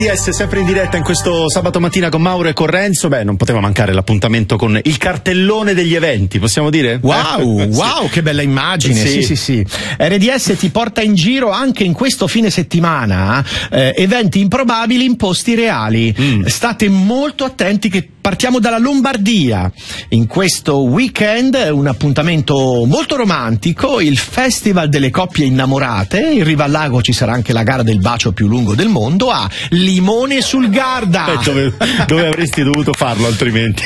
Sempre in diretta in questo sabato mattina con Mauro e con Renzo. Beh, non poteva mancare l'appuntamento con il cartellone degli eventi, possiamo dire? Wow, che bella immagine. Sì. RDS ti porta in giro anche in questo fine settimana eventi improbabili in posti reali. State molto attenti che partiamo dalla Lombardia. In questo weekend un appuntamento molto romantico, il Festival delle coppie innamorate. In riva al lago ci sarà anche la gara del bacio più lungo del mondo a Limone sul Garda. Dove avresti dovuto farlo altrimenti?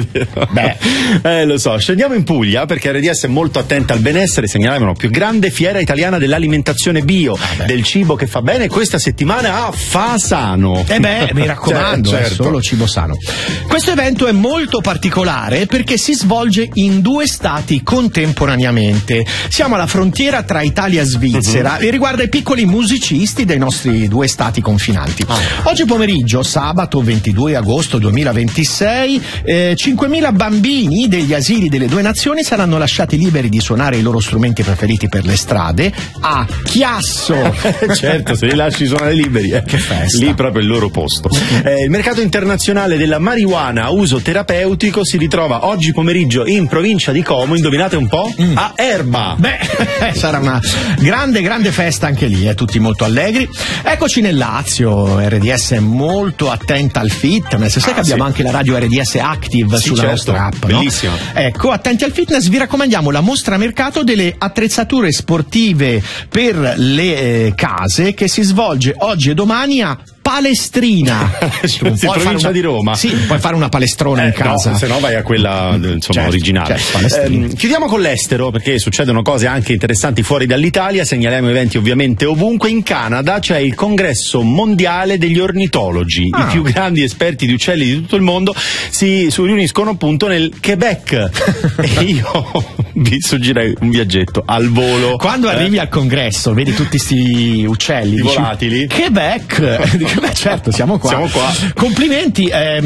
Lo so. Scendiamo in Puglia perché RDS è molto attenta al benessere. Segnaliamo la più grande fiera italiana dell'alimentazione bio, del cibo che fa bene, questa settimana a Fasano. Mi raccomando, certo. Solo cibo sano. Questo evento è molto particolare perché si svolge in 2 stati contemporaneamente. Siamo alla frontiera tra Italia e Svizzera e riguarda i piccoli musicisti dei nostri 2 stati confinanti. Oggi pomeriggio, sabato 22 agosto 2026, 5.000 bambini degli asili delle 2 nazioni saranno lasciati liberi di suonare i loro strumenti preferiti per le strade a Chiasso. Certo, se li lasci suonare liberi, che festa. Lì proprio il loro posto. Il mercato internazionale della marijuana a uso terapeutico si ritrova oggi pomeriggio in provincia di Como, indovinate un po'? A Erba. Sarà una grande festa anche lì, tutti molto allegri. Eccoci nel Lazio, RDS è molto attenta al fitness, sai che abbiamo anche la radio RDS Active sulla nostra app, bellissima. No? Ecco, attenti al fitness, vi raccomandiamo la mostra mercato delle attrezzature sportive per le case che si svolge oggi e domani a Palestrina. Provincia di Roma. Sì, puoi fare una palestrona in casa. No, se no vai a quella originale. Chiudiamo con l'estero perché succedono cose anche interessanti fuori dall'Italia. Segnaliamo eventi ovviamente ovunque. In Canada c'è il congresso mondiale degli ornitologi. I più grandi esperti di uccelli di tutto il mondo si riuniscono appunto nel Quebec. E io vi suggerirei un viaggetto al volo. Quando arrivi al congresso vedi tutti questi uccelli, i volatili. Quebec. Certo, siamo qua. Complimenti.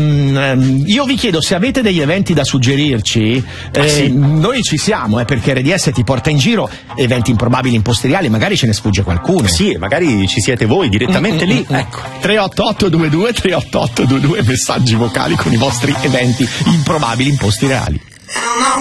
Io vi chiedo se avete degli eventi da suggerirci. Noi ci siamo, perché RDS ti porta in giro eventi improbabili in posti reali, magari ce ne sfugge qualcuno. Sì, magari ci siete voi direttamente lì. Ecco. 38822 messaggi vocali con i vostri eventi improbabili in posti reali.